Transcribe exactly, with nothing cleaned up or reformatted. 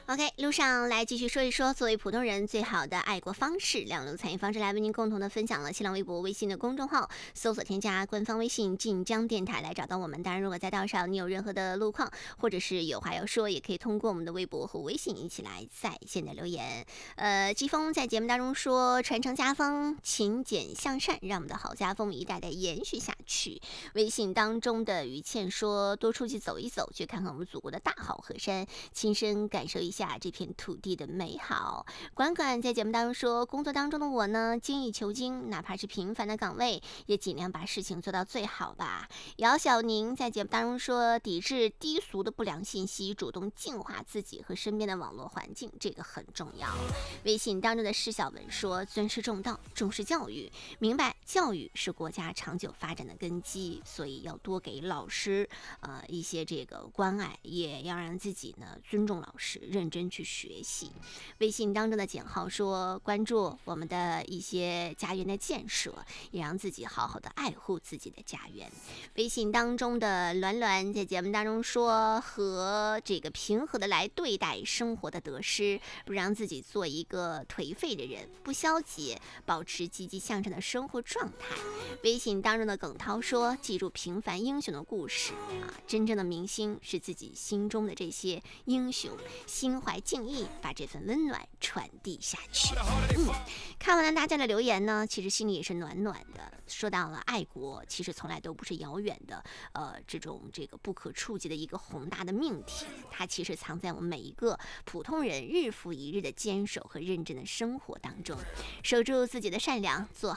OK， 路上来继续说一说作为普通人最好的爱国方式，两路参与方式来为您共同的分享了新浪微博、微信的公众号，搜索添加官方微信晋江电台来找到我们。当然，如果在道上你有任何的路况，或者是有话要说，也可以通过我们的微博和微信一起来在线的留言。呃，季风在节目当中说，传承家风，勤俭向善，让我们的好家风一代代延续下去。微信当中的于倩说，多出去走一走，去看看我们祖国的大好河山，亲身感受一下这片土地的美好。管管在节目当中说，工作当中的我呢，精益求精，哪怕是平凡的岗位，也尽量把事情做到最好吧。姚小宁在节目当中说，抵制低俗的不良信息，主动净化自己和身边的网络环境，这个很重要。微信当中的施小文说，尊师重道，重视教育，明白教育是国家长久发展的根基，所以要多给老师呃一些这个关爱，也要让自己呢尊重老师，认真去学习。微信当中的简浩说，关注我们的一些家园的建设，也让自己好好的爱护自己的家园。微信当中的栾栾在节目当中说，和这个平和的来对待生活的得失，不让自己做一个颓废的人，不消极，保持积极向上的生活状态。微信当中的耿涛说，记住平凡英雄的故事啊，真正的明星是自己心中的这些英雄，心怀敬意，把这份温暖传递下去。嗯，看完了大家的留言呢，其实心里也是暖暖的。说到了爱国，其实从来都不是遥远的，呃，这种这个不可触及的一个宏大的命题，它其实藏在我们每一个普通人日复一日的坚守和认真的生活当中。守住自己的善良，做